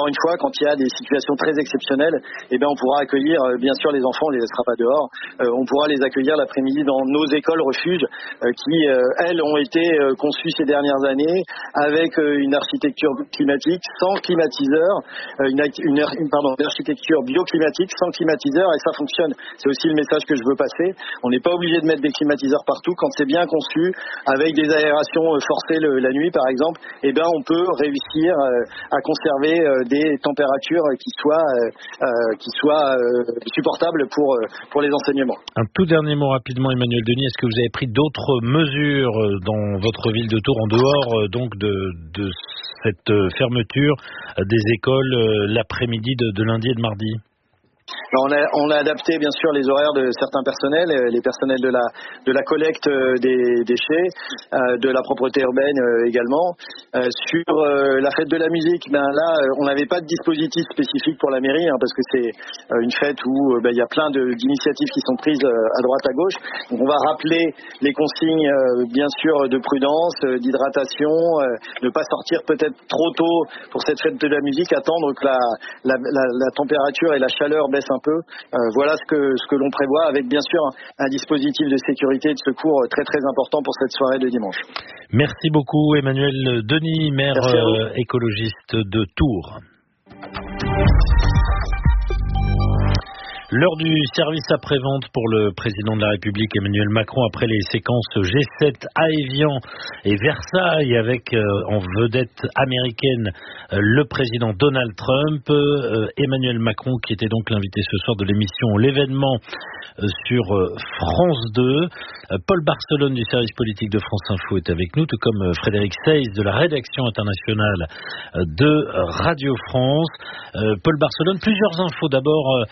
encore une fois, quand il y a des situations très exceptionnelles, on pourra accueillir, bien sûr, les enfants, on les laissera pas dehors. On pourra les accueillir l'après-midi dans nos écoles refuges qui, elles, ont été conçues ces dernières années avec une architecture climatique sans climatiseur, une architecture bioclimatique sans climatiseur, et ça fonctionne. C'est aussi le message que je veux passer. On n'est pas obligé de mettre des climatiseurs partout. Quand c'est bien conçu, avec des aérations forcées la nuit, par exemple, on peut réussir à conserver des températures qui soient supportables pour les enseignements. Un tout dernier mot rapidement, Emmanuel Denis. Est-ce que vous avez pris d'autres mesures dans votre ville de Tours en dehors donc de cette fermeture des écoles l'après-midi de lundi et de mardi? On a adapté bien sûr les horaires de certains personnels, les personnels de la collecte des déchets, de la propreté urbaine également. Sur la fête de la musique, là on n'avait pas de dispositif spécifique pour la mairie parce que c'est une fête où il y a plein d'initiatives qui sont prises à droite à gauche. Donc on va rappeler les consignes bien sûr de prudence, d'hydratation, ne pas sortir peut-être trop tôt pour cette fête de la musique, attendre que la température et la chaleur baissent un peu. Voilà ce que l'on prévoit avec bien sûr un dispositif de sécurité et de secours très très important pour cette soirée de dimanche. Merci beaucoup Emmanuel Denis, maire écologiste de Tours. L'heure du service après-vente pour le président de la République Emmanuel Macron après les séquences G7 à Évian et Versailles avec en vedette américaine le président Donald Trump. Emmanuel Macron qui était donc l'invité ce soir de l'émission L'événement sur France 2. Paul Barcelone du service politique de France Info est avec nous, tout comme Frédéric Seyss de la rédaction internationale de Radio France. Paul Barcelone, plusieurs infos d'abord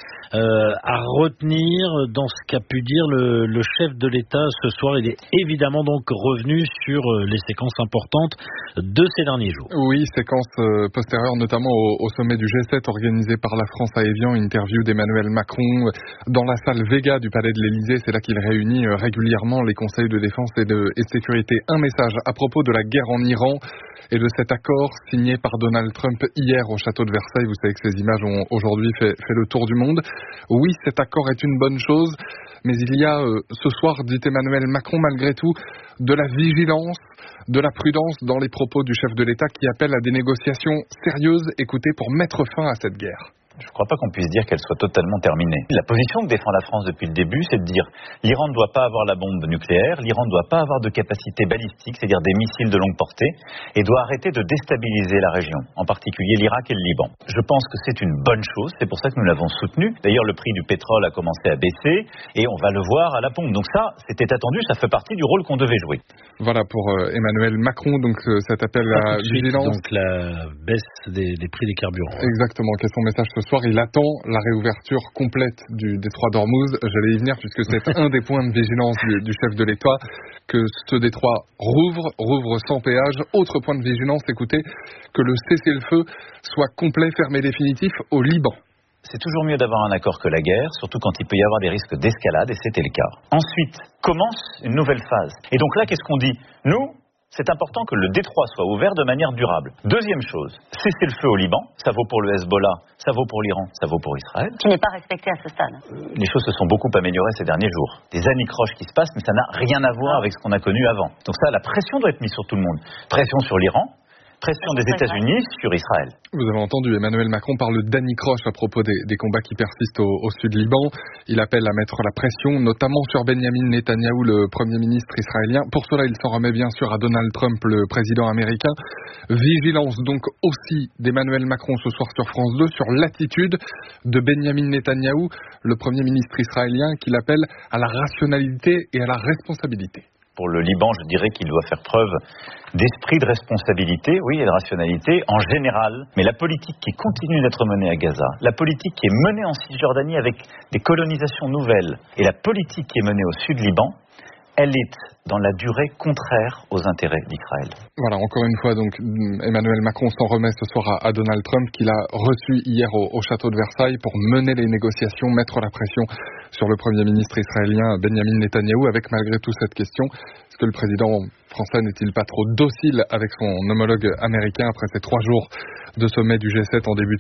à retenir dans ce qu'a pu dire le chef de l'État ce soir. Il est évidemment donc revenu sur les séquences importantes de ces derniers jours. Oui, séquences postérieures notamment au sommet du G7 organisé par la France à Évian, interview d'Emmanuel Macron dans la salle Vega du Palais de l'Élysée. C'est là qu'il réunit régulièrement les conseils de défense et de sécurité. Un message à propos de la guerre en Iran et de cet accord signé par Donald Trump hier au château de Versailles. Vous savez que ces images ont aujourd'hui fait le tour du monde. Oui, cet accord est une bonne chose, mais il y a ce soir, dit Emmanuel Macron, malgré tout, de la vigilance, de la prudence dans les propos du chef de l'État qui appelle à des négociations sérieuses, écoutez, pour mettre fin à cette guerre. Je ne crois pas qu'on puisse dire qu'elle soit totalement terminée. La position que défend la France depuis le début, c'est de dire l'Iran ne doit pas avoir la bombe nucléaire, l'Iran ne doit pas avoir de capacité balistique, c'est-à-dire des missiles de longue portée, et doit arrêter de déstabiliser la région, en particulier l'Irak et le Liban. Je pense que c'est une bonne chose, c'est pour ça que nous l'avons soutenu. D'ailleurs, le prix du pétrole a commencé à baisser, et on va le voir à la pompe. Donc ça, c'était attendu, ça fait partie du rôle qu'on devait jouer. Voilà pour Emmanuel Macron, donc cet appel à vigilance. Donc la baisse des prix des carburants. Exactement, quel est son message ce soir? Il attend la réouverture complète du détroit d'Ormuz. J'allais y venir puisque c'est un des points de vigilance du chef de l'État, que ce détroit rouvre sans péage. Autre point de vigilance, écoutez, que le cessez-le-feu soit complet, fermé, définitif au Liban. C'est toujours mieux d'avoir un accord que la guerre, surtout quand il peut y avoir des risques d'escalade, et c'était le cas. Ensuite, commence une nouvelle phase. Et donc là, qu'est-ce qu'on dit? Nous, c'est important que le détroit soit ouvert de manière durable. Deuxième chose, cesser le feu au Liban, ça vaut pour le Hezbollah, ça vaut pour l'Iran, ça vaut pour Israël. Qui n'est pas respecté à ce stade. Les choses se sont beaucoup améliorées ces derniers jours. Des anicroches qui se passent, mais ça n'a rien à voir avec ce qu'on a connu avant. Donc ça, la pression doit être mise sur tout le monde. Pression sur l'Iran, pression des États-Unis sur Israël. Vous avez entendu, Emmanuel Macron parle d'anicroche à propos des combats qui persistent au sud Liban. Il appelle à mettre la pression, notamment sur Benyamin Netanyahou, le Premier ministre israélien. Pour cela, il s'en remet bien sûr à Donald Trump, le président américain. Vigilance donc aussi d'Emmanuel Macron ce soir sur France 2 sur l'attitude de Benyamin Netanyahou, le Premier ministre israélien, qu'il appelle à la rationalité et à la responsabilité. Pour le Liban, je dirais qu'il doit faire preuve d'esprit de responsabilité, oui, et de rationalité en général. Mais la politique qui continue d'être menée à Gaza, la politique qui est menée en Cisjordanie avec des colonisations nouvelles, et la politique qui est menée au sud Liban, elle est dans la durée contraire aux intérêts d'Israël. Voilà, encore une fois, donc Emmanuel Macron s'en remet ce soir à Donald Trump, qu'il a reçu hier au château de Versailles pour mener les négociations, mettre la pression sur le Premier ministre israélien Benyamin Netanyahou, avec malgré tout cette question, est-ce que le président français n'est-il pas trop docile avec son homologue américain après ces 3 jours de sommet du G7 en début de